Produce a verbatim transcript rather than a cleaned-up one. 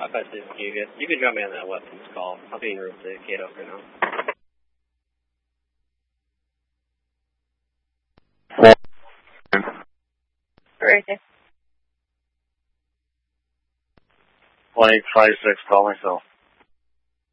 five six, you can, you can drop me on that weapons call. I'll be en route to Cato for now. Right there. Flight five six, call myself.